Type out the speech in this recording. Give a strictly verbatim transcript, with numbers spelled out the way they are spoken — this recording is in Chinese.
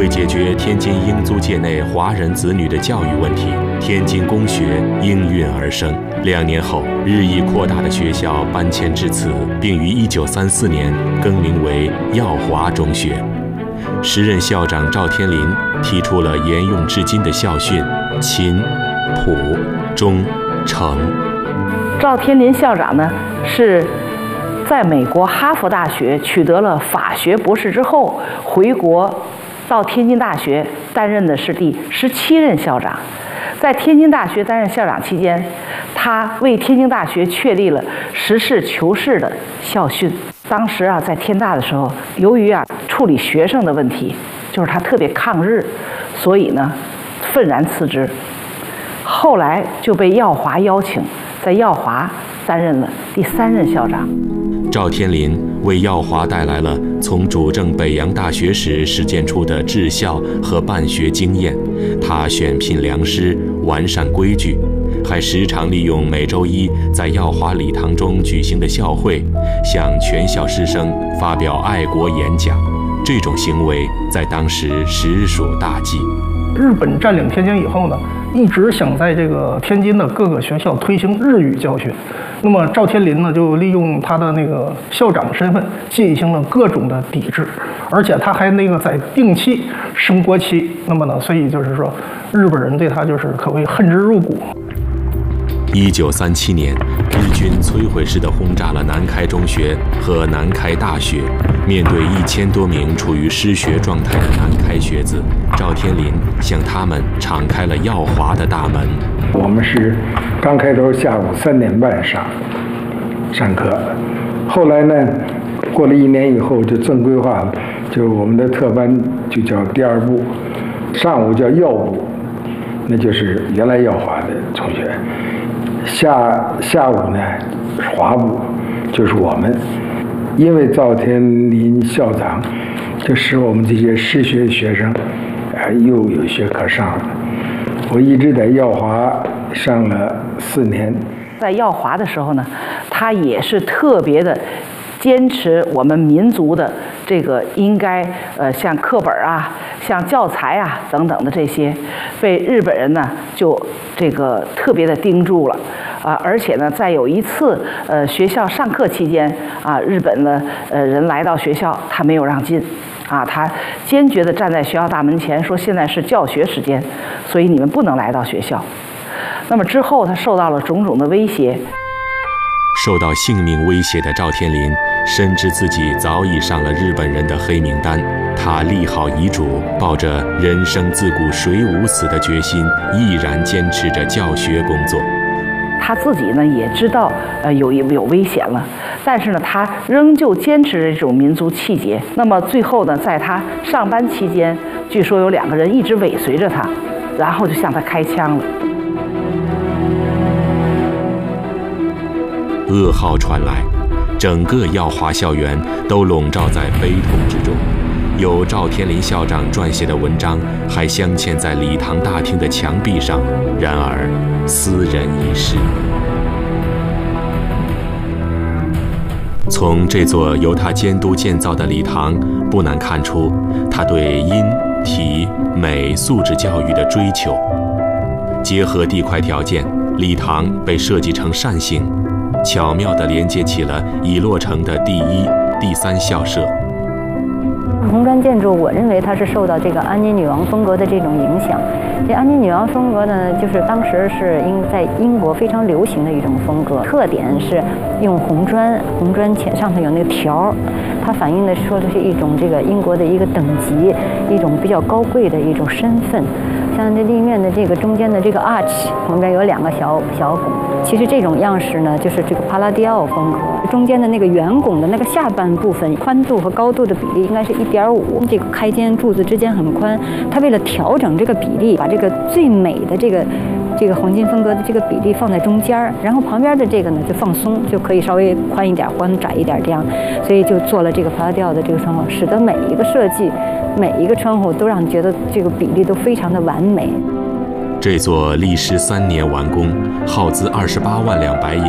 为解决天津英租界内华人子女的教育问题，天津公学应运而生。两年后，日益扩大的学校搬迁至此，并于一九三四年更名为耀华中学。时任校长赵天麟提出了沿用至今的校训：勤、朴、忠、诚。 赵天麟校长呢，是在美国哈佛大学取得了法学博士之后，回国到天津大学担任的是第十七任校长。在天津大学担任校长期间，他为天津大学确立了实事求是的校训。当时啊，在天大的时候，由于啊处理学生的问题，就是他特别抗日，所以呢愤然辞职。后来就被耀华邀请，在耀华担任了第三任校长。 赵天麟为耀华带来了从主政北洋大学时实践出的治校和办学经验。他选聘良师，完善规矩，还时常利用每周一在耀华礼堂中举行的校会，向全校师生发表爱国演讲。这种行为在当时实属大忌。 日本占领天津以后呢，一直想在这个天津的各个学校推行日语教学。那么赵天麟呢，就利用他的那个校长的身份，进行了各种的抵制，而且他还那个在定期升国旗。那么呢，所以就是说，日本人对他就是可谓恨之入骨。 一九三七年，日军摧毁式地轰炸了南开中学和南开大学。面对一千多名处于失学状态的南开学子，赵天麟向他们敞开了耀华的大门。 我们是刚开头下午三点半上上课，后来呢，过了一年以后就正规化了，就我们的特班就叫第二部，上午叫耀部，那就是原来耀华的同学。下下午呢，华部就是我们，因为赵天麟校长，就使我们这些失学学生，啊、呃，又有学可上了。我一直在耀华上了四年。 在耀华的时候呢，他也是特别的坚持我们民族的这个应该呃像课本啊、像教材啊等等的这些，被日本人呢就这个特别的盯住了啊，而且呢，在有一次呃学校上课期间啊，日本的呃人来到学校，他没有让进啊，他坚决地站在学校大门前说：“现在是教学时间，所以你们不能来到学校。”那么之后，他受到了种种的威胁。 受到性命威胁的赵天麟深知自己早已上了日本人的黑名单，他立好遗嘱，抱着人生自古谁无死的决心，毅然坚持着教学工作。 他自己呢也知道呃有有危险了，但是呢他仍旧坚持着这种民族气节。那么最后呢，在他上班期间，据说有两个人一直尾随着他，然后就向他开枪了。 噩耗传来，整个耀华校园都笼罩在悲痛之中。由赵天麟校长撰写的文章还镶嵌在礼堂大厅的墙壁上，然而斯人已逝。从这座由他监督建造的礼堂，不难看出他对音、体、美素质教育的追求。结合地块条件，礼堂被设计成扇形，巧妙地连接起了已落成的第一、第三校舍。 红砖建筑，我认为它是受到这个安妮女王风格的这种影响。这安妮女王风格呢，就是当时是英在英国非常流行的一种风格，特点是用红砖，红砖前上头有那个条，它反映的说的是一种这个英国的一个等级，一种比较高贵的一种身份。像这立面的这个中间的这个 arch 旁边有两个小小拱，其实这种样式呢，就是这个帕拉迪奥风格。中间的那个圆拱的那个下半部分宽度和高度的比例应该是一点五，这个开间柱子之间很宽。它为了调整这个比例，把这个最美的这个这个黄金风格的这个比例放在中间，然后旁边的这个呢就放松，就可以稍微宽一点、宽窄一点这样，所以就做了这个帕拉迪奥的这个窗户，使得每一个设计。每一个窗户都让你觉得这个比例都非常的完美。 这座历时三年完工，耗资二十八万两白银。